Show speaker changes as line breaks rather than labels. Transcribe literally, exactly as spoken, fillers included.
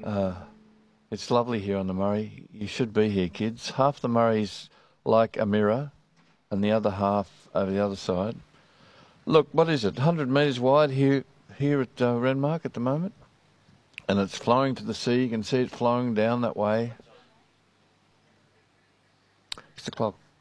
Uh, it's lovely here on the Murray. You should be here, kids. Half the Murray's like a mirror and the other half over the other side. Look, what is it? one hundred metres wide here here at uh, Renmark at the moment. And it's flowing to the sea. You can see it flowing down that way. It's the clock.